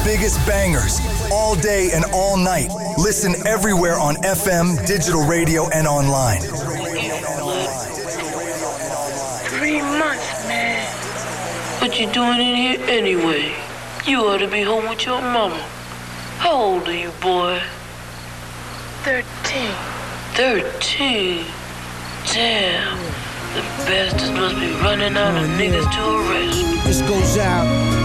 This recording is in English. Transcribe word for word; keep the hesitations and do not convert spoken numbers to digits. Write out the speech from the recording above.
biggest bangers all day and all night. Listen everywhere on F M, digital radio, and online. Three months, man. What you doing in here anyway? You ought to be home with your mama. How old are you, boy? Thirteen. Thirteen? Damn. The bastards must be running out of niggas to arrest. This goes out